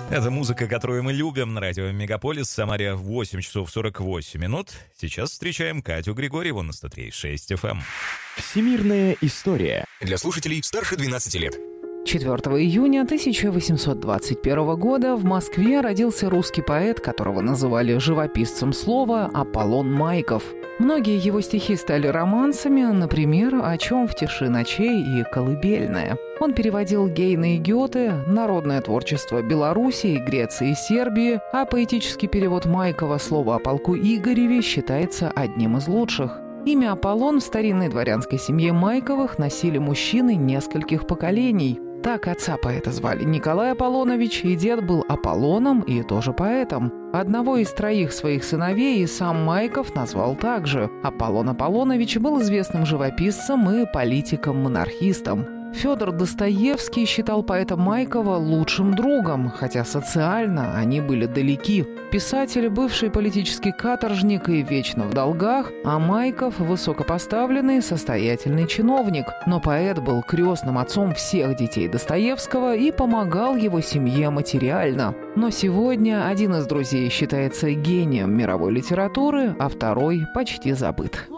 Это музыка, которую мы любим на радио Мегаполис. В Самаре 8 часов 48 минут. Сейчас встречаем Катю Григорьеву на 103.6 FM. Всемирная история. Для слушателей старше 12 лет. 4 июня 1821 года в Москве родился русский поэт, которого называли живописцем слова, Аполлон Майков. Многие его стихи стали романсами, например, «О чем в тиши ночей» и «Колыбельная». Он переводил Гейне и Гёте, народное творчество Белоруссии, Греции и Сербии, а поэтический перевод Майкова «Слово о полку Игореве» считается одним из лучших. Имя Аполлон в старинной дворянской семье Майковых носили мужчины нескольких поколений. Так отца поэта звали Николай Аполлонович, и дед был Аполлоном и тоже поэтом. Одного из троих своих сыновей и сам Майков назвал также. Аполлон Аполлонович был известным живописцем и политиком-монархистом. Федор Достоевский считал поэта Майкова лучшим другом, хотя социально они были далеки. Писатель – бывший политический каторжник и вечно в долгах, а Майков – высокопоставленный, состоятельный чиновник. Но поэт был крестным отцом всех детей Достоевского и помогал его семье материально. Но сегодня один из друзей считается гением мировой литературы, а второй почти забыт.